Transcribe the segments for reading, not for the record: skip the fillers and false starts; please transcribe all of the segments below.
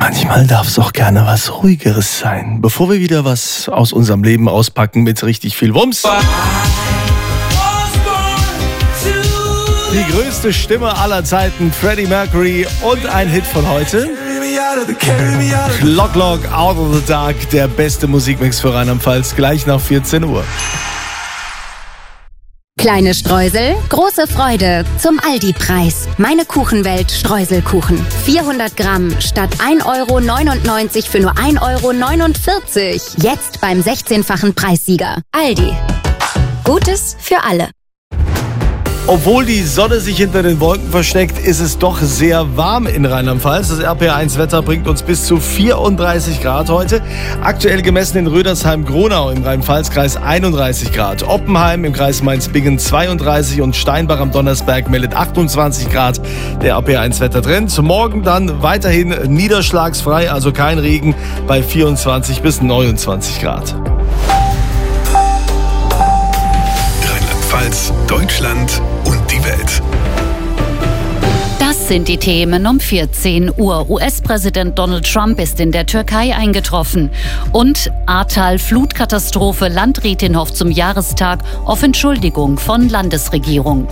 Manchmal darf es auch gerne was Ruhigeres sein, bevor wir wieder was aus unserem Leben auspacken mit richtig viel Wumms. Die größte Stimme aller Zeiten, Freddie Mercury, und ein Hit von heute. Lock Out of the Dark, der beste Musikmix für Rheinland-Pfalz, gleich nach 14 Uhr. Kleine Streusel, große Freude zum Aldi-Preis. Meine Kuchenwelt Streuselkuchen. 400 Gramm statt 1,99 € für nur 1,49 €. Jetzt beim 16-fachen Preissieger. Aldi. Gutes für alle. Obwohl die Sonne sich hinter den Wolken versteckt, ist es doch sehr warm in Rheinland-Pfalz. Das RPR1-Wetter bringt uns bis zu 34 Grad heute. Aktuell gemessen in Rödersheim-Gronau im Rhein-Pfalz-Kreis 31 Grad. Oppenheim im Kreis Mainz-Bingen 32 und Steinbach am Donnersberg meldet 28 Grad. Der RPR1-Wettertrend. Morgen dann weiterhin niederschlagsfrei, also kein Regen, bei 24 bis 29 Grad. Rheinland-Pfalz, Deutschland und die Welt. Das sind die Themen um 14 Uhr. US-Präsident Donald Trump ist in der Türkei eingetroffen. Und Ahrtal-Flutkatastrophe. Landrätin hofft zum Jahrestag auf Entschuldigung von Landesregierung.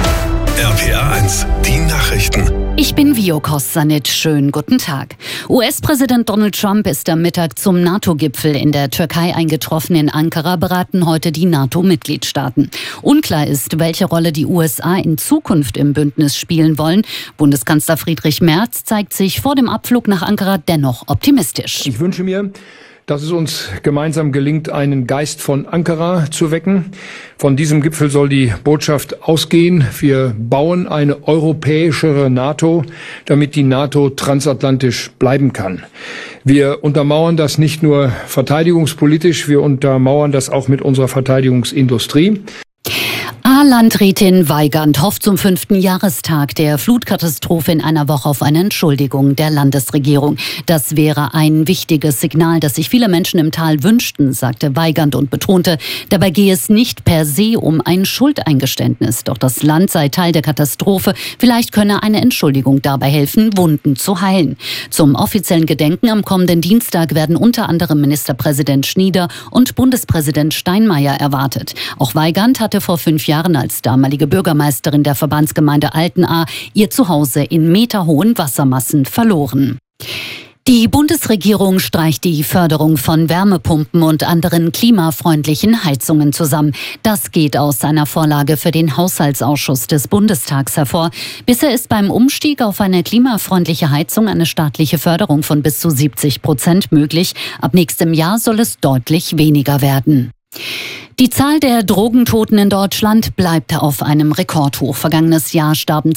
RPR1, die Nachrichten. Ich bin Vio Kossanit. Schönen guten Tag. US-Präsident Donald Trump ist am Mittag zum NATO-Gipfel in der Türkei eingetroffen. In Ankara beraten heute die NATO-Mitgliedstaaten. Unklar ist, welche Rolle die USA in Zukunft im Bündnis spielen wollen. Bundeskanzler Friedrich Merz zeigt sich vor dem Abflug nach Ankara dennoch optimistisch. Ich wünsche mir, dass es uns gemeinsam gelingt, einen Geist von Ankara zu wecken. Von diesem Gipfel soll die Botschaft ausgehen: Wir bauen eine europäischere NATO, damit die NATO transatlantisch bleiben kann. Wir untermauern das nicht nur verteidigungspolitisch, wir untermauern das auch mit unserer Verteidigungsindustrie. Landrätin Weigand hofft zum 5. Jahrestag der Flutkatastrophe in einer Woche auf eine Entschuldigung der Landesregierung. Das wäre ein wichtiges Signal, das sich viele Menschen im Tal wünschten, sagte Weigand und betonte, dabei gehe es nicht per se um ein Schuldeingeständnis. Doch das Land sei Teil der Katastrophe. Vielleicht könne eine Entschuldigung dabei helfen, Wunden zu heilen. Zum offiziellen Gedenken am kommenden Dienstag werden unter anderem Ministerpräsident Schnieder und Bundespräsident Steinmeier erwartet. Auch Weigand hatte vor 5 Jahren als damalige Bürgermeisterin der Verbandsgemeinde Altenahr ihr Zuhause in meterhohen Wassermassen verloren. Die Bundesregierung streicht die Förderung von Wärmepumpen und anderen klimafreundlichen Heizungen zusammen. Das geht aus einer Vorlage für den Haushaltsausschuss des Bundestags hervor. Bisher ist beim Umstieg auf eine klimafreundliche Heizung eine staatliche Förderung von bis zu 70% möglich. Ab nächstem Jahr soll es deutlich weniger werden. Die Zahl der Drogentoten in Deutschland bleibt auf einem Rekordhoch. Vergangenes Jahr starben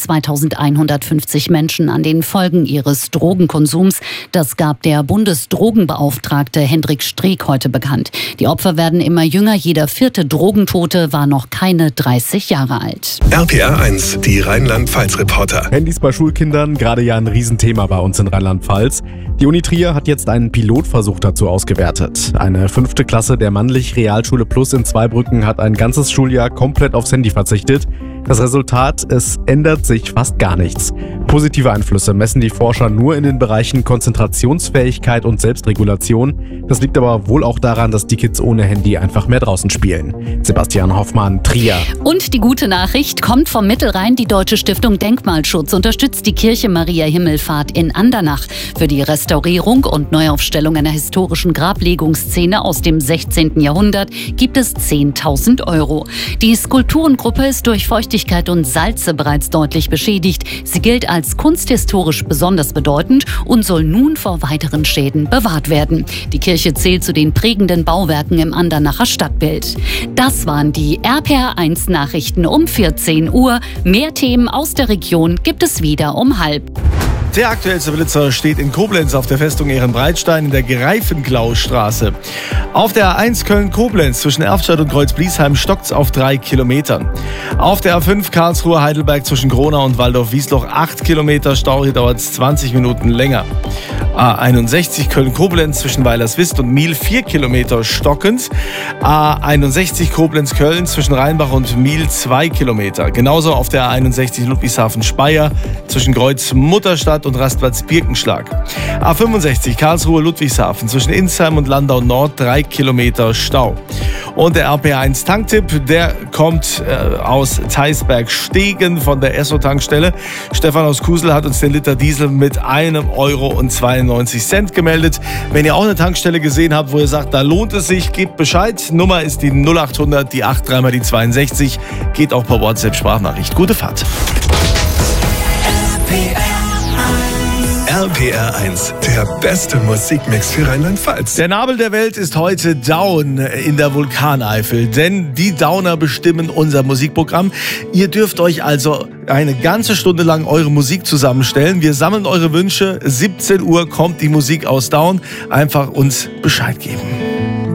2150 Menschen an den Folgen ihres Drogenkonsums. Das gab der Bundesdrogenbeauftragte Hendrik Streeck heute bekannt. Die Opfer werden immer jünger. Jeder 4. Drogentote war noch keine 30 Jahre alt. RPR1, die Rheinland-Pfalz-Reporter. Handys bei Schulkindern, gerade ja ein Riesenthema bei uns in Rheinland-Pfalz. Die Uni Trier hat jetzt einen Pilotversuch dazu ausgewertet. Eine 5. Klasse der Mannlich Realschule Plus in Zweibrücken hat ein ganzes Schuljahr komplett aufs Handy verzichtet. Das Resultat, es ändert sich fast gar nichts. Positive Einflüsse messen die Forscher nur in den Bereichen Konzentrationsfähigkeit und Selbstregulation. Das liegt aber wohl auch daran, dass die Kids ohne Handy einfach mehr draußen spielen. Sebastian Hoffmann, Trier. Und die gute Nachricht kommt vom Mittelrhein. Die Deutsche Stiftung Denkmalschutz unterstützt die Kirche Maria Himmelfahrt in Andernach. Für die Restaurierung und Neuaufstellung einer historischen Grablegungsszene aus dem 16. Jahrhundert gibt es 10.000 €. Die Skulpturengruppe ist durch Feuchtigkeit und Salze bereits deutlich beschädigt. Sie gilt als kunsthistorisch besonders bedeutend und soll nun vor weiteren Schäden bewahrt werden. Die Kirche zählt zu den prägenden Bauwerken im Andernacher Stadtbild. Das waren die RPR1 Nachrichten um 14 Uhr. Mehr Themen aus der Region gibt es wieder um 12:30. Der aktuellste Blitzer steht in Koblenz auf der Festung Ehrenbreitstein in der Greifenklaustraße. Auf der A1 Köln-Koblenz zwischen Erftstadt und Kreuzbliesheim stockt's auf 3 Kilometern. Auf der A5 Karlsruhe-Heidelberg zwischen Gronau und Waldorf-Wiesloch 8 Kilometer Stau, hier dauert es 20 Minuten länger. A61 Köln-Koblenz zwischen Weilerswist und Miel 4 Kilometer stockend. A61 Koblenz-Köln zwischen Rheinbach und Miel 2 Kilometer. Genauso auf der A61 Ludwigshafen-Speyer zwischen Kreuz-Mutterstadt und Rastplatz-Birkenschlag. A65 Karlsruhe-Ludwigshafen zwischen Insheim und Landau Nord 3 Kilometer Stau. Und der RPA1 Tanktipp, der kommt aus Theisberg-Stegen von der Esso-Tankstelle. Stefan aus Kusel hat uns den Liter Diesel mit 1,92 € gemeldet. Wenn ihr auch eine Tankstelle gesehen habt, wo ihr sagt, da lohnt es sich, gebt Bescheid. Nummer ist die 0800, die 83 mal die 62. Geht auch per WhatsApp-Sprachnachricht. Gute Fahrt. RPR1, der beste Musikmix für Rheinland-Pfalz. Der Nabel der Welt ist heute Down in der Vulkaneifel, denn die Downer bestimmen unser Musikprogramm. Ihr dürft euch also eine ganze Stunde lang eure Musik zusammenstellen. Wir sammeln eure Wünsche. 17 Uhr kommt die Musik aus Down. Einfach uns Bescheid geben.